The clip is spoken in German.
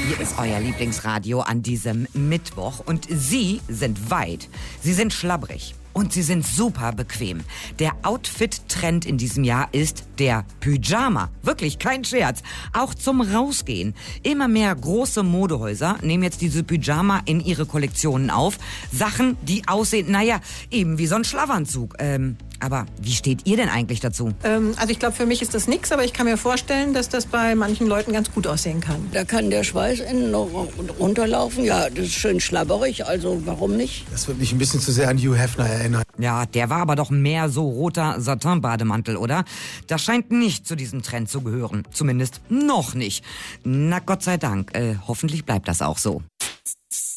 Hier ist euer Lieblingsradio an diesem Mittwoch und Sie sind weit, Sie sind schlabbrig und Sie sind super bequem. Der Outfit-Trend in diesem Jahr ist der Pyjama. Wirklich, kein Scherz. Auch zum Rausgehen. Immer mehr große Modehäuser nehmen jetzt diese Pyjama in ihre Kollektionen auf. Sachen, die aussehen, eben wie so ein Schlafanzug. Aber wie steht ihr denn eigentlich dazu? Also ich glaube, für mich ist das nix, aber ich kann mir vorstellen, dass das bei manchen Leuten ganz gut aussehen kann. Da kann der Schweiß innen noch runterlaufen. Ja, das ist schön schlabberig, also warum nicht? Das wird mich ein bisschen zu sehr an Hugh Hefner erinnern. Ja, der war aber doch mehr so roter Satin-Bademantel, oder? Das scheint nicht zu diesem Trend zu gehören. Zumindest noch nicht. Na Gott sei Dank. Hoffentlich bleibt das auch so.